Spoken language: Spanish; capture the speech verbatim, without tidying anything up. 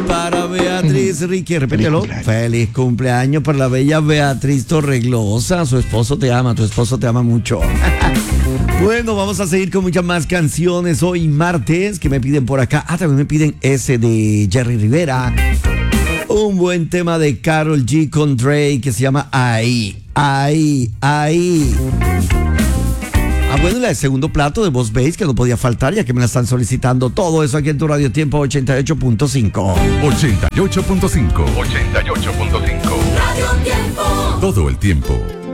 para Beatriz Ricky. Repítelo. Feliz cumpleaños. Feliz cumpleaños para la bella Beatriz Torreglosa. Su esposo te ama, tu esposo te ama mucho. Bueno, vamos a seguir con muchas más canciones hoy martes que me piden por acá. Ah, también me piden ese de Jerry Rivera. Un buen tema de Karol G con Drake que se llama Ahí, Ahí, Ahí. Ah, bueno, el segundo plato de Boss Bass que no podía faltar ya que me la están solicitando. Todo eso aquí en tu Radio Tiempo ochenta y ocho punto cinco. ochenta y ocho punto cinco. ochenta y ocho punto cinco. Radio Tiempo. Todo el tiempo.